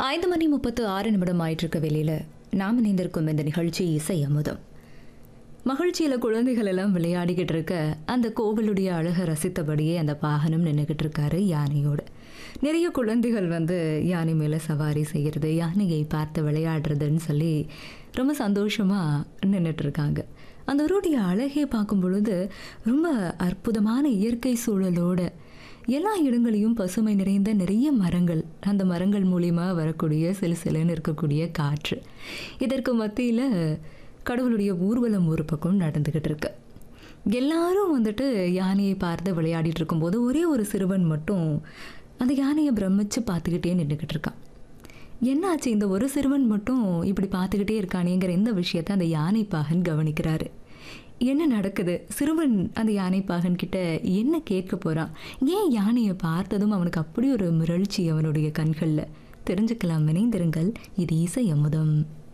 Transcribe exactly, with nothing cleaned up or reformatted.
ஐந்து மணி முப்பத்து ஆறு நிமிடம் ஆயிட்டிருக்க வெளியில் நாம் இணைந்திருக்கும் இந்த நிகழ்ச்சி இசை அமுதம். மகிழ்ச்சியில் குழந்தைகள் எல்லாம் விளையாடிக்கிட்டு இருக்க அந்த கோவிலுடைய அழகை ரசித்தபடியே அந்த பாகனம் நின்றுக்கிட்டு இருக்காரு யானையோடு. நிறைய குழந்தைகள் வந்து யானை மேலே சவாரி செய்கிறது, யானையை பார்த்து விளையாடுறதுன்னு சொல்லி ரொம்ப சந்தோஷமாக நின்றுட்டு இருக்காங்க. அந்த ஊருடைய அழகை பார்க்கும் பொழுது ரொம்ப அற்புதமான இயற்கை சூழலோட எல்லா இடங்களையும் பசுமை நிறைந்த நிறைய மரங்கள், அந்த மரங்கள் மூலிமா வரக்கூடிய சிலு சிலுன்னு இருக்கக்கூடிய காற்று, இதற்கு மத்தியில் கடவுளுடைய ஊர்வலம் ஒரு பக்கம் நடந்துக்கிட்டு இருக்கு. எல்லாரும் வந்துட்டு யானையை பார்த்து விளையாடிட்டு இருக்கும்போது ஒரே ஒரு சிறுவன் மட்டும் அந்த யானையை பிரமிச்சு பார்த்துக்கிட்டே நின்றுக்கிட்டு இருக்கான். என்னாச்சு, இந்த ஒரு சிறுவன் மட்டும் இப்படி பார்த்துக்கிட்டே இருக்கானேங்கிற இந்த விஷயத்தை அந்த யானை பாகன் கவனிக்கிறாரு. என்ன நடக்குது, சிறுவன் அந்த யானை பாகன் கிட்ட என்ன கேட்க போறான், ஏன் யானையை பார்த்ததும் அவனுக்கு அப்படி ஒரு மிரழ்ச்சி அவனுடைய கண்களில், தெரிஞ்சுக்கலாம். இணைந்திருங்கள், இது இசை அமுதம்.